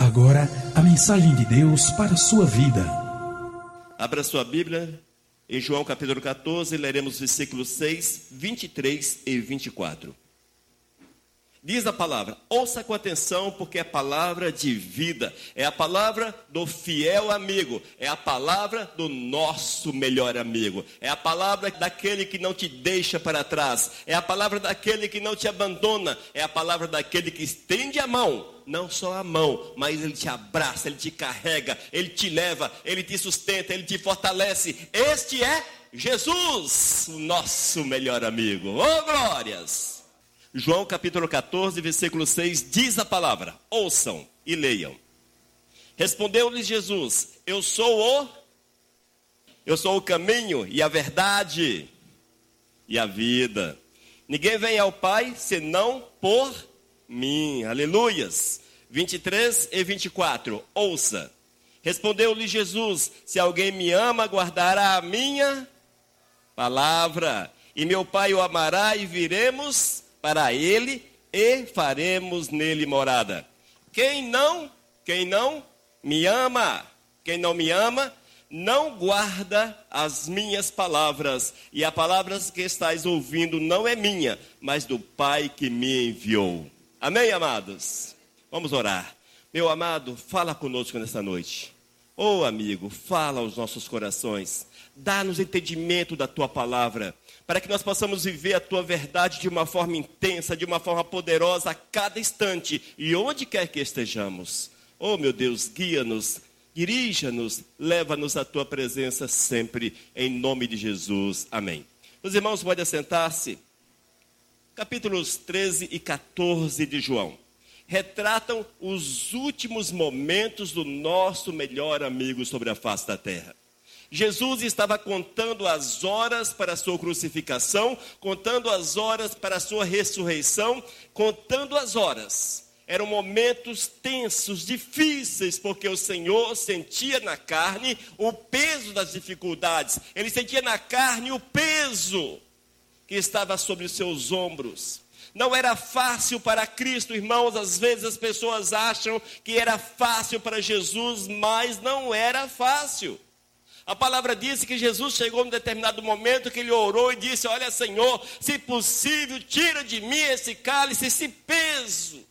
agora a mensagem de Deus para a sua vida. Abra sua Bíblia em João capítulo 14, leremos versículos 6, 23 e 24. Diz a palavra, ouça com atenção, porque é palavra de vida, é a palavra do fiel amigo, é a palavra do nosso melhor amigo, é a palavra daquele que não te deixa para trás, é a palavra daquele que não te abandona, é a palavra daquele que estende a mão, não só a mão, mas ele te abraça, ele te carrega, ele te leva, ele te sustenta, ele te fortalece. Este é Jesus, o nosso melhor amigo. Oh, glórias! João capítulo 14, versículo 6, diz a palavra, ouçam e leiam. Respondeu-lhes Jesus, eu sou o caminho e a verdade e a vida. Ninguém vem ao Pai senão por mim. Aleluias. 23 e 24, ouça. Respondeu-lhe Jesus, se alguém me ama, guardará a minha palavra. E meu Pai o amará e viremos para ele e faremos nele morada. Quem não me ama, não guarda as minhas palavras. E a palavra que estáis ouvindo não é minha, mas do Pai que me enviou. Amém, amados? Vamos orar. Meu amado, fala conosco nesta noite. Oh, amigo, fala aos nossos corações. Dá-nos entendimento da tua palavra, para que nós possamos viver a tua verdade de uma forma intensa, de uma forma poderosa a cada instante e onde quer que estejamos. Oh, meu Deus, guia-nos, dirija-nos, leva-nos à tua presença sempre, em nome de Jesus. Amém. Os irmãos podem assentar-se. Capítulos 13 e 14 de João retratam os últimos momentos do nosso melhor amigo sobre a face da terra. Jesus estava contando as horas para a sua crucificação, contando as horas para a sua ressurreição, contando as horas. Eram momentos tensos, difíceis, porque o Senhor sentia na carne o peso das dificuldades. Ele sentia na carne o peso que estava sobre os seus ombros. Não era fácil para Cristo, irmãos. Às vezes as pessoas acham que era fácil para Jesus, mas não era fácil. A palavra diz que Jesus chegou em determinado momento que ele orou e disse, olha, Senhor, se possível, tira de mim esse cálice, esse peso.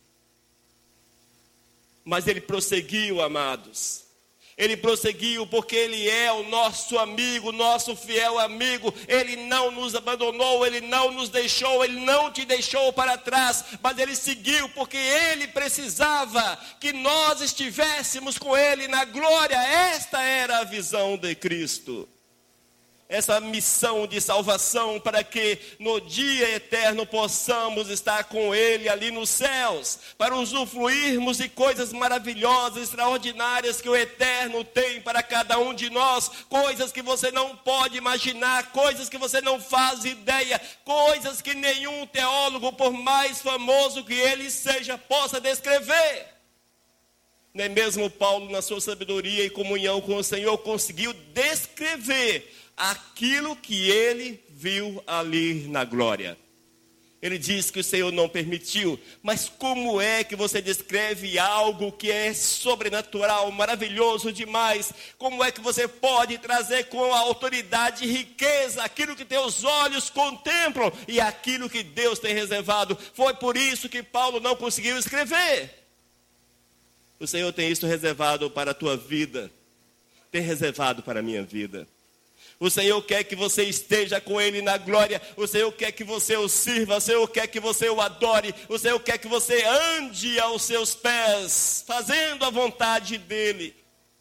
Mas ele prosseguiu, amados. Ele prosseguiu porque ele é o nosso amigo, nosso fiel amigo. Ele não nos abandonou, ele não nos deixou, ele não te deixou para trás. Mas ele seguiu porque ele precisava que nós estivéssemos com ele na glória. Esta era a visão de Cristo. Essa missão de salvação para que no dia eterno possamos estar com Ele ali nos céus, para usufruirmos de coisas maravilhosas, extraordinárias que o eterno tem para cada um de nós, coisas que você não pode imaginar, coisas que você não faz ideia, coisas que nenhum teólogo, por mais famoso que ele seja, possa descrever. Nem mesmo Paulo, na sua sabedoria e comunhão com o Senhor, conseguiu descrever aquilo que ele viu ali na glória. Ele diz que o Senhor não permitiu, mas como é que você descreve algo que é sobrenatural, maravilhoso demais? Como é que você pode trazer com autoridade e riqueza aquilo que teus olhos contemplam e aquilo que Deus tem reservado? Foi por isso que Paulo não conseguiu escrever. O Senhor tem isso reservado para a tua vida, tem reservado para a minha vida. O Senhor quer que você esteja com Ele na glória. O Senhor quer que você o sirva. O Senhor quer que você o adore. O Senhor quer que você ande aos seus pés, fazendo a vontade dEle,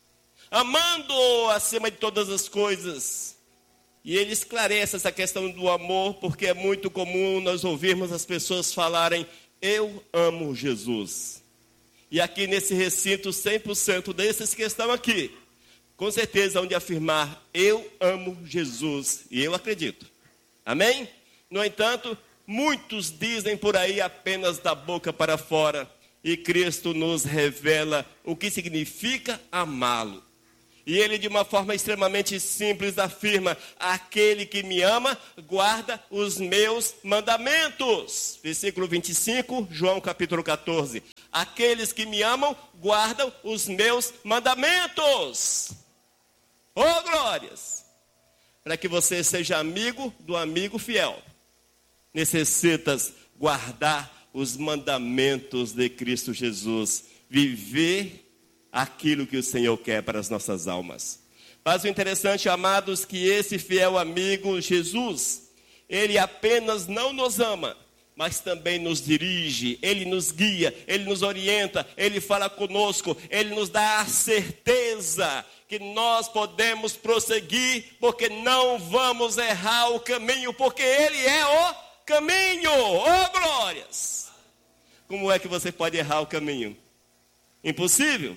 amando-o acima de todas as coisas. E ele esclarece essa questão do amor, porque é muito comum nós ouvirmos as pessoas falarem, eu amo Jesus. E aqui nesse recinto, 100% desses que estão aqui, com certeza, onde afirmar, eu amo Jesus, e eu acredito. Amém? No entanto, muitos dizem por aí apenas da boca para fora, e Cristo nos revela o que significa amá-lo. E ele, de uma forma extremamente simples, afirma: aquele que me ama, guarda os meus mandamentos. Versículo 25, João capítulo 14. Aqueles que me amam, guardam os meus mandamentos. Oh, glórias! Para que você seja amigo do amigo fiel, necessitas guardar os mandamentos de Cristo Jesus. Viver aquilo que o Senhor quer para as nossas almas. Mas o interessante, amados, que esse fiel amigo, Jesus, ele apenas não nos ama, mas também nos dirige, ele nos guia, ele nos orienta, ele fala conosco, ele nos dá a certeza que nós podemos prosseguir, porque não vamos errar o caminho, porque ele é o caminho. Oh, glórias! Como é que você pode errar o caminho? Impossível.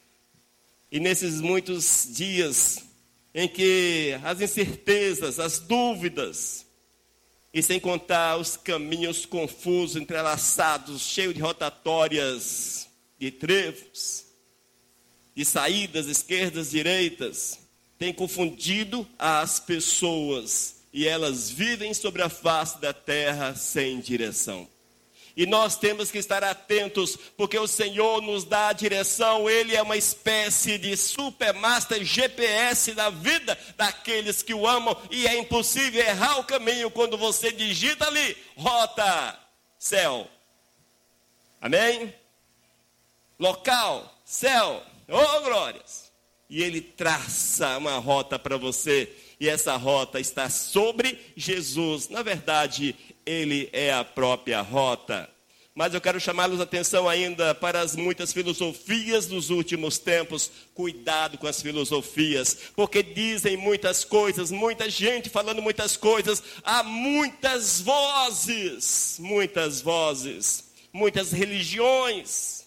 E nesses muitos dias em que as incertezas, as dúvidas, e sem contar os caminhos confusos, entrelaçados, cheios de rotatórias, de trevos, de saídas esquerdas, direitas, tem confundido as pessoas, e elas vivem sobre a face da terra sem direção. E nós temos que estar atentos, porque o Senhor nos dá a direção. Ele é uma espécie de supermaster GPS da vida daqueles que o amam. E é impossível errar o caminho quando você digita ali, rota, céu. Amém? Local, céu. Oh, glórias! E ele traça uma rota para você. E essa rota está sobre Jesus. Na verdade, ele é a própria rota. Mas eu quero chamá-los a atenção ainda para as muitas filosofias dos últimos tempos. Cuidado com as filosofias, porque dizem muitas coisas, muita gente falando muitas coisas. Há muitas vozes, muitas religiões.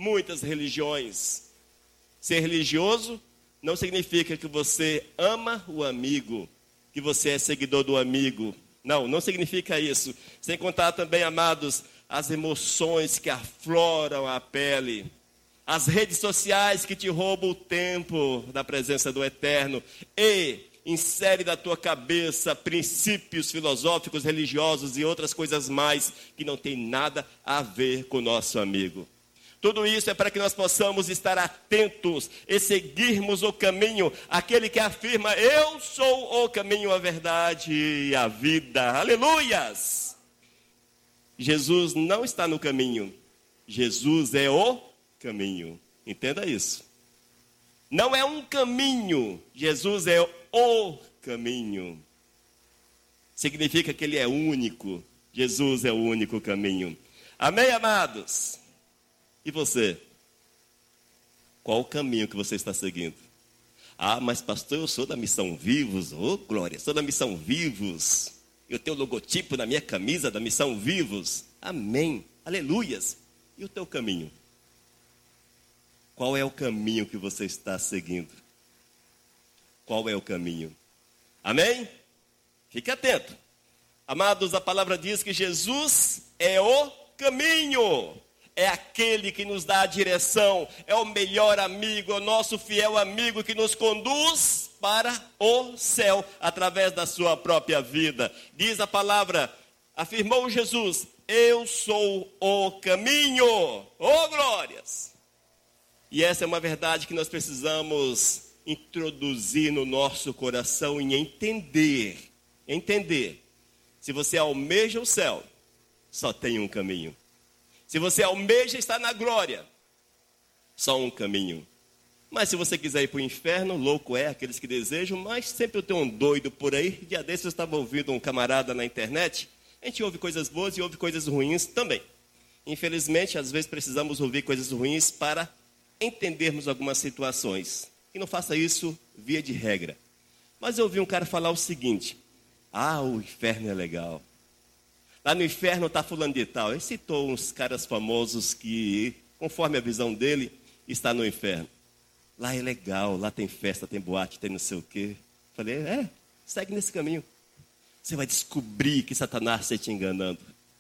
Ser religioso não significa que você ama o amigo, que você é seguidor do amigo. Não significa isso. Sem contar também, amados, as emoções que afloram a pele, as redes sociais que te roubam o tempo da presença do Eterno, e insere na tua cabeça princípios filosóficos, religiosos e outras coisas mais que não tem nada a ver com o nosso amigo. Tudo isso é para que nós possamos estar atentos e seguirmos o caminho, aquele que afirma: eu sou o caminho, a verdade e a vida. Aleluias! Jesus não está no caminho, Jesus é o caminho. Entenda isso. Não é um caminho, Jesus é o caminho. Significa que ele é único, Jesus é o único caminho. Amém, amados? E você? Qual o caminho que você está seguindo? Ah, mas pastor, eu sou da Missão Vivos. Oh, glória, sou da Missão Vivos. Eu tenho o logotipo na minha camisa da Missão Vivos. Amém, aleluias. E o teu caminho? Qual é o caminho que você está seguindo? Qual é o caminho? Amém? Fique atento. Amados, a palavra diz que Jesus é o caminho. É aquele que nos dá a direção, é o melhor amigo, é o nosso fiel amigo que nos conduz para o céu, através da sua própria vida. Diz a palavra, afirmou Jesus: eu sou o caminho. Oh, glórias! E essa é uma verdade que nós precisamos introduzir no nosso coração e entender. Se você almeja o céu, só tem um caminho. Se você almeja estar na glória, só um caminho. Mas se você quiser ir para o inferno, louco é aqueles que desejam, mas sempre tem um doido por aí. Dia desses eu estava ouvindo um camarada na internet. A gente ouve coisas boas e ouve coisas ruins também. Infelizmente, às vezes precisamos ouvir coisas ruins para entendermos algumas situações. E não faça isso via de regra. Mas eu ouvi um cara falar o seguinte: ah, o inferno é legal. Lá no inferno está fulano de tal. Ele citou uns caras famosos que, conforme a visão dele, está no inferno. Lá é legal, lá tem festa, tem boate, tem não sei o quê. Falei, segue nesse caminho. Você vai descobrir que Satanás está te enganando.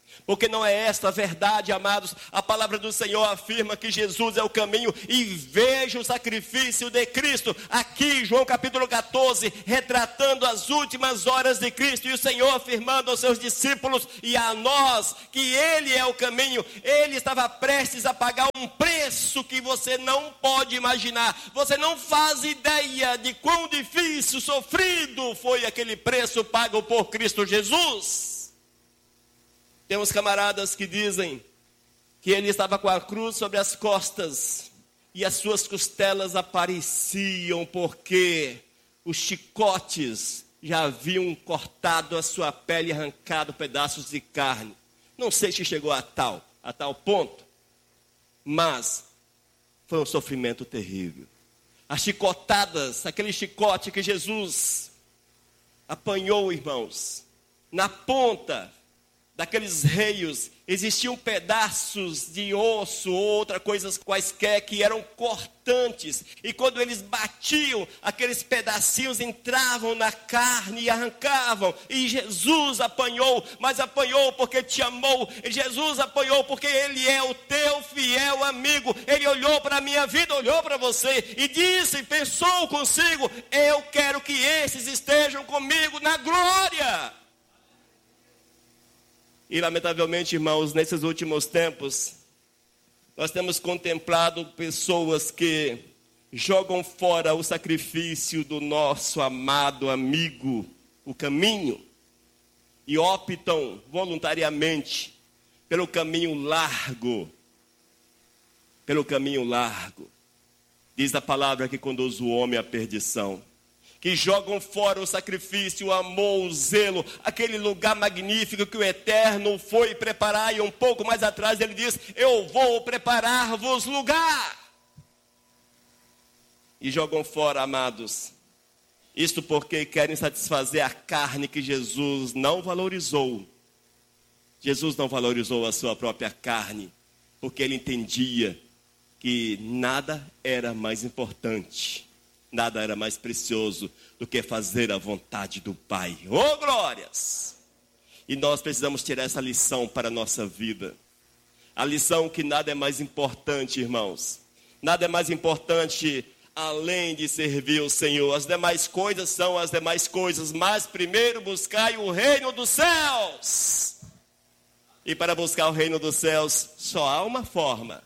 Porque não é esta a verdade, amados. A palavra do Senhor afirma que Jesus é o caminho. E veja o sacrifício de Cristo. Aqui, João capítulo 14, retratando as últimas horas de Cristo. E o Senhor afirmando aos seus discípulos e a nós que Ele é o caminho. Ele estava prestes a pagar um preço que você não pode imaginar. Você não faz ideia de quão difícil, sofrido foi aquele preço pago por Cristo Jesus. Tem uns camaradas que dizem que ele estava com a cruz sobre as costas e as suas costelas apareciam porque os chicotes já haviam cortado a sua pele e arrancado pedaços de carne. Não sei se chegou a tal ponto, mas foi um sofrimento terrível. As chicotadas, aquele chicote que Jesus apanhou, irmãos, na ponta daqueles reios, existiam pedaços de osso ou outras coisas quaisquer que eram cortantes. E quando eles batiam, aqueles pedacinhos entravam na carne e arrancavam. E Jesus apanhou, mas apanhou porque te amou. E Jesus apanhou porque Ele é o teu fiel amigo. Ele olhou para a minha vida, olhou para você e disse, pensou consigo, eu quero que esses estejam comigo na glória. E lamentavelmente, irmãos, nesses últimos tempos, nós temos contemplado pessoas que jogam fora o sacrifício do nosso amado amigo, o caminho, e optam voluntariamente pelo caminho largo. Pelo caminho largo. Diz a palavra que conduz o homem à perdição. Que jogam fora o sacrifício, o amor, o zelo, aquele lugar magnífico que o Eterno foi preparar. E um pouco mais atrás ele diz, eu vou preparar-vos lugar. E jogam fora, amados, isto porque querem satisfazer a carne que Jesus não valorizou. Jesus não valorizou a sua própria carne, porque ele entendia que nada era mais importante. Nada era mais precioso do que fazer a vontade do Pai. Oh, glórias! E nós precisamos tirar essa lição para a nossa vida. A lição que nada é mais importante, irmãos. Nada é mais importante além de servir o Senhor. As demais coisas são as demais coisas. Mas primeiro buscai o reino dos céus. E para buscar o reino dos céus, só há uma forma.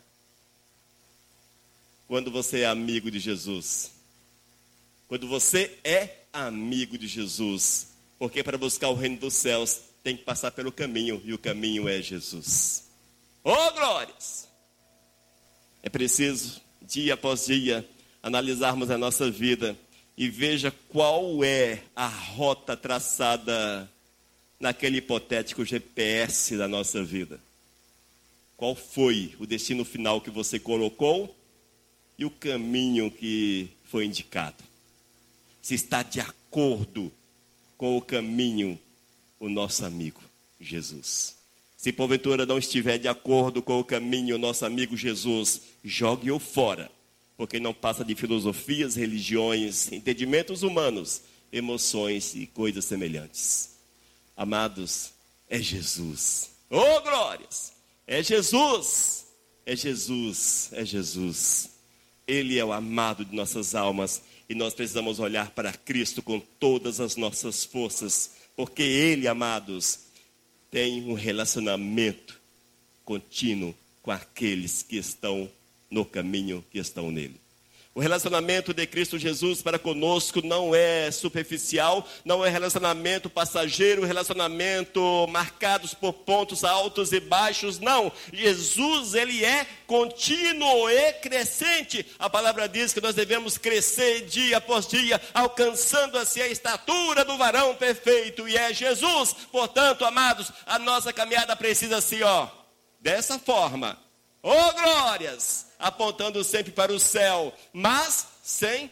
Quando você é amigo de Jesus. Quando você é amigo de Jesus. Porque para buscar o reino dos céus, tem que passar pelo caminho. E o caminho é Jesus. Oh, glórias! É preciso, dia após dia, analisarmos a nossa vida. E veja qual é a rota traçada naquele hipotético GPS da nossa vida. Qual foi o destino final que você colocou? E o caminho que foi indicado. Se está de acordo com o caminho, o nosso amigo Jesus. Se porventura não estiver de acordo com o caminho, o nosso amigo Jesus, jogue-o fora. Porque não passa de filosofias, religiões, entendimentos humanos, emoções e coisas semelhantes. Amados, é Jesus. Oh, glórias! É Jesus! É Jesus! É Jesus! Ele é o amado de nossas almas. E nós precisamos olhar para Cristo com todas as nossas forças. Porque Ele, amados, tem um relacionamento contínuo com aqueles que estão no caminho, que estão nele. O relacionamento de Cristo Jesus para conosco não é superficial, não é relacionamento passageiro, relacionamento marcados por pontos altos e baixos, não. Jesus, ele é contínuo e crescente. A palavra diz que nós devemos crescer dia após dia, alcançando assim a estatura do varão perfeito, e é Jesus. Portanto, amados, a nossa caminhada precisa assim, dessa forma. Oh, glórias! Apontando sempre para o céu, mas sem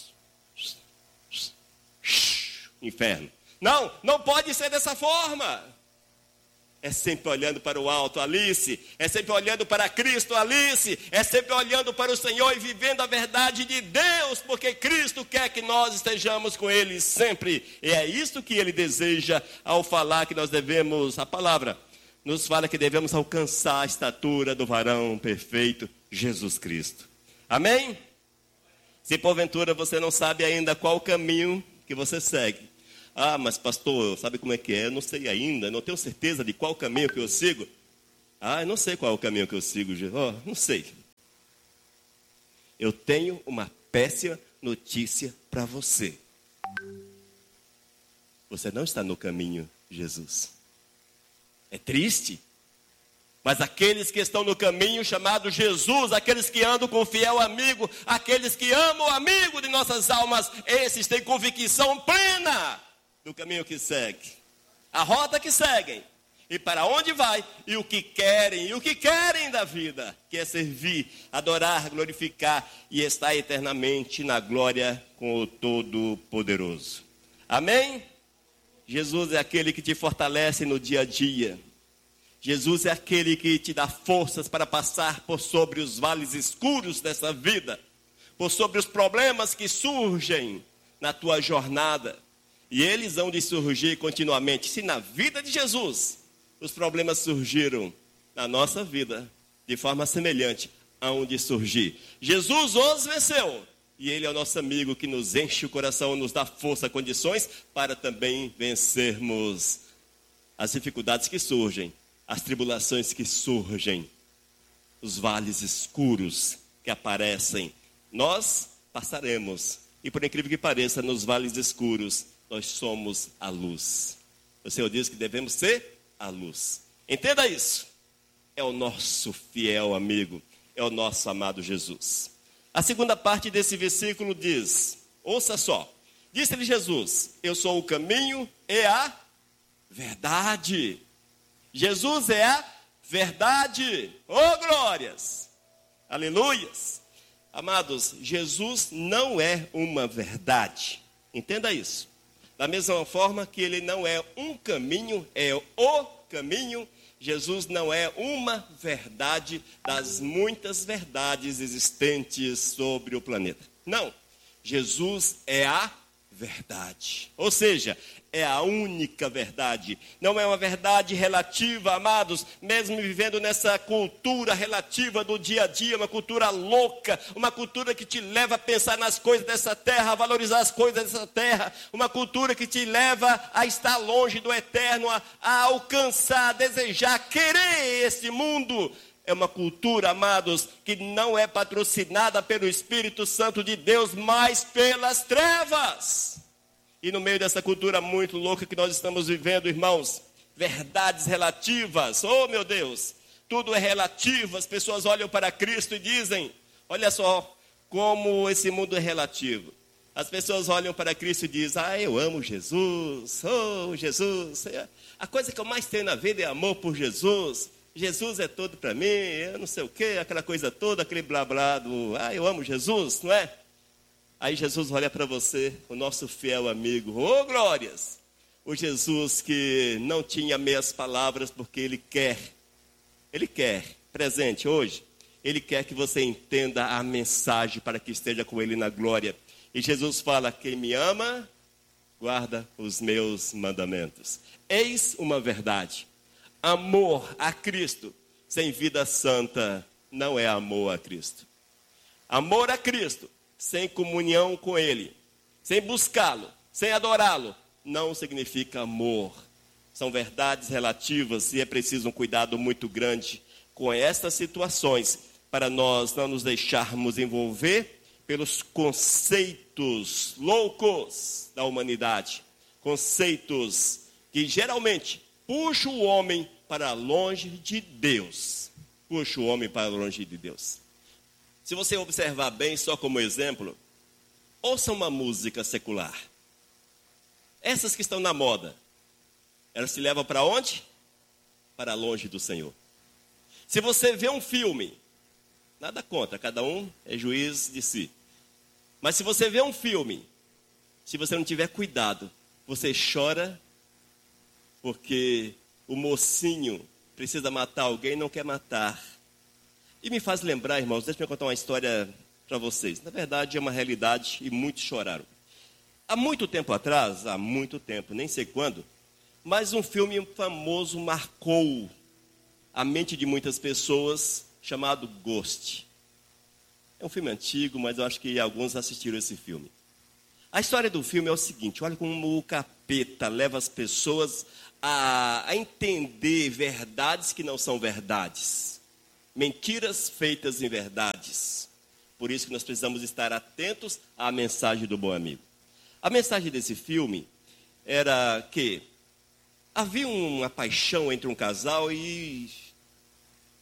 inferno. Não pode ser dessa forma. É sempre olhando para o alto, Alice. É sempre olhando para Cristo, Alice. É sempre olhando para o Senhor e vivendo a verdade de Deus, porque Cristo quer que nós estejamos com Ele sempre. E é isso que Ele deseja ao falar que nós devemos, a palavra, nos fala que devemos alcançar a estatura do varão perfeito, Jesus Cristo. Amém? Se porventura você não sabe ainda qual o caminho que você segue. Ah, mas pastor, sabe como é que é? Eu não sei ainda, não tenho certeza de qual caminho que eu sigo. Ah, eu não sei qual é o caminho que eu sigo. Não sei. Eu tenho uma péssima notícia para você. Você não está no caminho de Jesus. É triste, mas aqueles que estão no caminho chamado Jesus, aqueles que andam com o fiel amigo, aqueles que amam o amigo de nossas almas, esses têm convicção plena do caminho que segue, a rota que seguem, e para onde vai, e o que querem da vida, que é servir, adorar, glorificar e estar eternamente na glória com o Todo-Poderoso. Amém? Jesus é aquele que te fortalece no dia a dia. Jesus é aquele que te dá forças para passar por sobre os vales escuros dessa vida, por sobre os problemas que surgem na tua jornada. E eles hão de surgir continuamente. Se na vida de Jesus os problemas surgiram, na nossa vida, de forma semelhante, hão de surgir. Jesus os venceu. E Ele é o nosso amigo que nos enche o coração, nos dá força, condições para também vencermos as dificuldades que surgem, as tribulações que surgem, os vales escuros que aparecem. Nós passaremos. E por incrível que pareça, nos vales escuros, nós somos a luz. O Senhor diz que devemos ser a luz. Entenda isso. É o nosso fiel amigo, é o nosso amado Jesus. A segunda parte desse versículo diz, ouça só, disse-lhe Jesus, eu sou o caminho e a verdade. Jesus é a verdade. Oh, glórias! Aleluias! Amados, Jesus não é uma verdade. Entenda isso. Da mesma forma que Ele não é um caminho, é o caminho. Jesus não é uma verdade das muitas verdades existentes sobre o planeta. Não, Jesus é a verdade. Ou seja, é a única verdade. Não é uma verdade relativa, amados, mesmo vivendo nessa cultura relativa do dia a dia, uma cultura louca, uma cultura que te leva a pensar nas coisas dessa terra, a valorizar as coisas dessa terra, uma cultura que te leva a estar longe do eterno, a alcançar, a desejar, a querer esse mundo. É uma cultura, amados, que não é patrocinada pelo Espírito Santo de Deus, mas pelas trevas. E no meio dessa cultura muito louca que nós estamos vivendo, irmãos, verdades relativas, oh meu Deus, tudo é relativo. As pessoas olham para Cristo e dizem, olha só como esse mundo é relativo. As pessoas olham para Cristo e dizem, eu amo Jesus, oh Jesus, a coisa que eu mais tenho na vida é amor por Jesus. Jesus é tudo para mim, eu não sei o quê, aquela coisa toda, aquele blá blá do, eu amo Jesus, não é? Aí Jesus olha para você, o nosso fiel amigo, oh glórias, o Jesus que não tinha meias palavras porque Ele quer presente hoje, Ele quer que você entenda a mensagem para que esteja com Ele na glória. E Jesus fala, quem me ama, guarda os meus mandamentos. Eis uma verdade, amor a Cristo sem vida santa não é amor a Cristo. Amor a Cristo sem comunhão com Ele, sem buscá-lo, sem adorá-lo, não significa amor. São verdades relativas e é preciso um cuidado muito grande com estas situações para nós não nos deixarmos envolver pelos conceitos loucos da humanidade. Conceitos que geralmente puxam o homem para longe de Deus. Puxa o homem para longe de Deus. Se você observar bem, só como exemplo, ouça uma música secular. Essas que estão na moda, elas te levam para onde? Para longe do Senhor. Se você vê um filme, nada contra, cada um é juiz de si. Mas se você vê um filme, se você não tiver cuidado, você chora porque o mocinho precisa matar alguém e não quer matar. E me faz lembrar, irmãos, deixa eu contar uma história para vocês. Na verdade, é uma realidade e muitos choraram. Há muito tempo atrás, nem sei quando, mas um filme famoso marcou a mente de muitas pessoas, chamado Ghost. É um filme antigo, mas eu acho que alguns assistiram esse filme. A história do filme é o seguinte: olha como o capeta leva as pessoas a entender verdades que não são verdades. Mentiras feitas em verdades. Por isso que nós precisamos estar atentos à mensagem do bom amigo. A mensagem desse filme era que havia uma paixão entre um casal e